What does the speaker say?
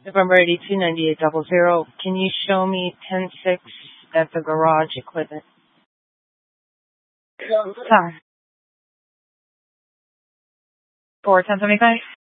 November 82, 9800. Can you show me 10-6 at the garage equipment? Sorry. 4 1075?